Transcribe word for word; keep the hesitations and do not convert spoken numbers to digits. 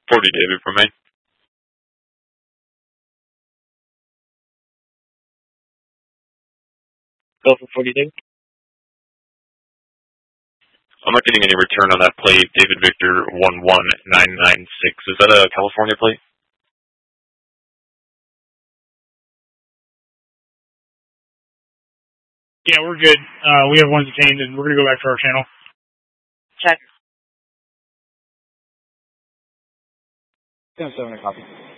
forty David from Maine. Go for forty David. I'm not getting any return on that plate. David Victor one one nine nine six. Is that a California plate? Yeah, we're good. Uh, we have one detained, and we're going to go back to our channel. Check. ten seven, copy.